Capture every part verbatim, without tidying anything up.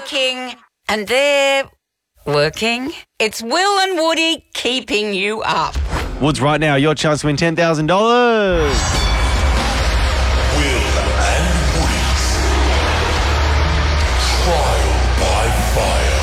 working and they're working. It's Will and Woody keeping you up. Woods, right now, your chance to win ten thousand dollars. Will and Woody's Trial by Fire.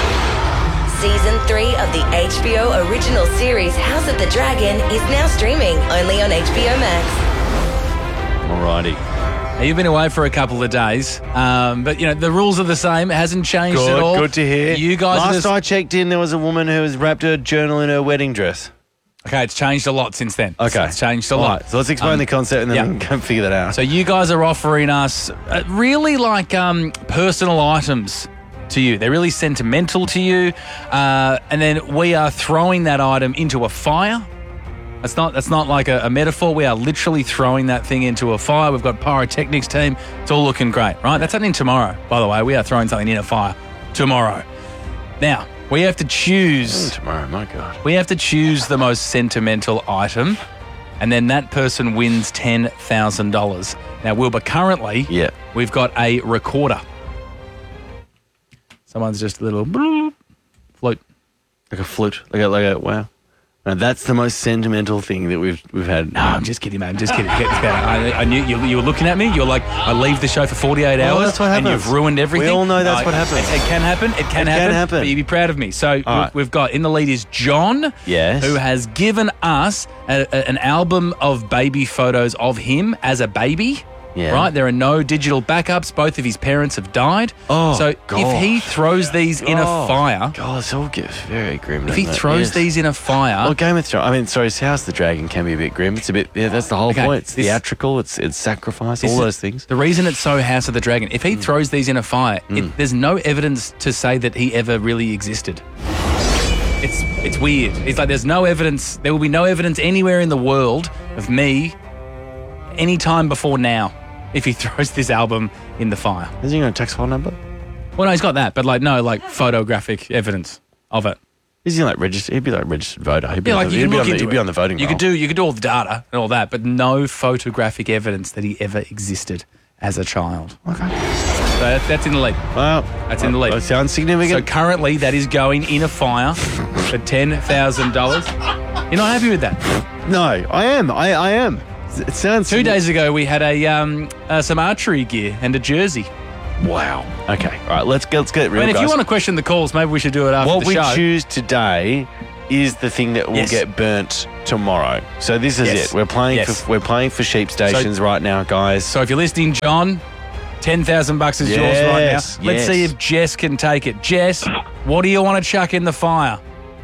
Season three of the H B O original series House of the Dragon is now streaming only on H B O Max. Alrighty. Now, you've been away for a couple of days, um, but, you know, the rules are the same. It hasn't changed Good, at all. good to hear. You guys Last are just... I checked in, there was a woman who has wrapped her journal in her wedding dress. Okay, it's changed a lot since then. Okay. It's changed a All lot. right, so let's explain Um, the concept and then yeah. we can go figure that out. So you guys are offering us uh, really like um, personal items to you. They're really sentimental to you. Uh, and then we are throwing that item into a fire. That's not that's not like a, a metaphor. We are literally throwing that thing into a fire. We've got pyrotechnics team. It's all looking great, right? That's happening tomorrow, by the way. We are throwing something in a fire tomorrow. Now, we have to choose... Tomorrow, my God. We have to choose the most sentimental item, and then that person wins ten thousand dollars. Now, Wilbur, currently, Yeah. we've got a recorder. Someone's just a little bloop, float. Like a flute. Like a, like a, wow. Now, that's the most sentimental thing that we've we've had. No, I'm just kidding, man. I'm just kidding. Get this better. I, I knew you, you were looking at me. You're like, I leave the show for forty-eight hours, that's what and happens. you've ruined everything. We all know that's No, what happens. It, it can happen. It can It can happen. happen. But you'd be proud of me. So we've, right. we've got in the lead is John, Yes. who has given us a, a, an album of baby photos of him as a baby. Yeah. Right? There are no digital backups. Both of his parents have died. Oh, so if he gosh. throws these in a Oh, fire, God, it's all gets very grim. if he doesn't it? throws Yes. these in a fire, Well, Game of Thrones, I mean, sorry, House of the Dragon can be a bit grim. It's a bit, yeah, that's the whole Okay, point. It's this- theatrical, it's it's sacrifice, This all is- those things. The reason it's so House of the Dragon, if he Mm. throws these in a fire, it, there's no evidence to say that he ever really existed. It's it's weird. It's like there's no evidence. There will be no evidence anywhere in the world of me any time before now if he throws this album in the fire. Isn't he got a tax file number? Well, no, he's got that, but like no like photographic evidence of it. Is he like registered? He'd be like registered voter. He'd be, Yeah, on, like the, you he'd can be, look on, the, into he'd be it. on the voting You roll. could do you could do all the data and all that, but no photographic evidence that he ever existed as a child. Okay. So that, that's in the lead. Well, That's in the lead. That sounds So significant. currently, that is going in a fire for ten thousand dollars. You're not happy with that? no, I am. I, I am. It sounds... Two days ago, we had a um, uh, some archery gear and a jersey. Wow. Okay. All right, let's get, let's get I real, mean, if guys. you want to question the calls, maybe we should do it after What the we show. choose today is the thing that will Yes. get burnt tomorrow. So this is Yes. it. We're playing Yes. for we're playing for sheep stations right now, guys. So if you're listening, John, ten thousand bucks is yours right now. Yes, Let's yes. see if Jess can take it. Jess, what do you want to chuck in the fire?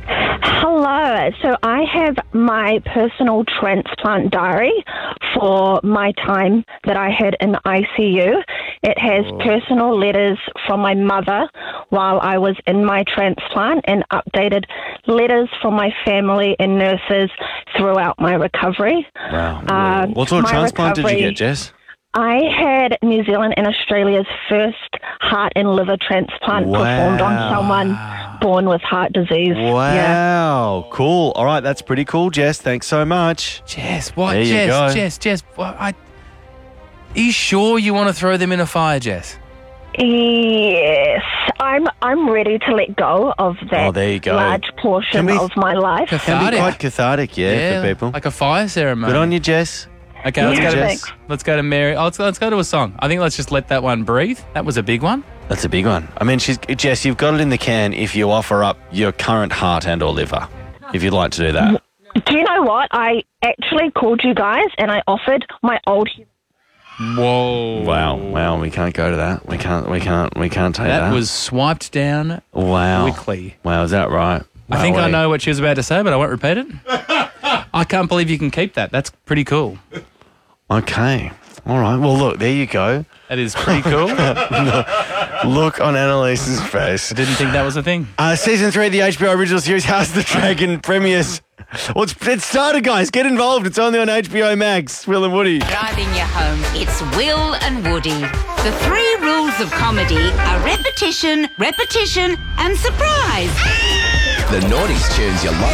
Hello. So I have my personal transplant diary for my time that I had in I C U. It has personal letters from my mother while I was in my transplant and updated letters from my family and nurses throughout my recovery. Wow. Uh, what sort of my transplant did you recovery- get, Jess? I had New Zealand and Australia's first heart and liver transplant performed on Wow. someone born with heart disease. Yeah. Wow. Cool. All right, that's pretty cool, Jess. Thanks so much. Jess, what? There you Jess, go. Jess, Jess, what? I, are you sure you want to throw them in a fire, Jess? Yes, I'm. I'm ready to let go of that Oh, there you go. large portion Can we- of my life. Can be Cathartic. quite cathartic, yeah, for people. Like a fire ceremony. Good on you, Jess. Okay, let's Yeah, go to thanks. let's go to Mary. Oh, let's, let's go to a song. I think let's just let that one breathe. That was a big one. That's a big one. I mean, she's Jess, you've got it in the can if you offer up your current heart and or liver, if you'd like to do that. Do you know what? I actually called you guys and I offered my old. Whoa! Wow, wow, we can't go to that. We can't, we can't, we can't take that. That was swiped down wow. quickly. Wow, is that right? I think I Wowee. know what she was about to say, but I won't repeat it. I can't believe you can keep that. That's pretty cool. Okay. All right. Well, look, there you go. That is pretty cool. Look on Annalise's face. I didn't think that was a thing. Uh, season three of the H B O original series House of the Dragon premieres. Well, it's, it started, guys. Get involved. It's only on H B O Max. Will and Woody. Driving you home, it's Will and Woody. The three rules of comedy are repetition, repetition, and surprise. The Naughties tunes you love.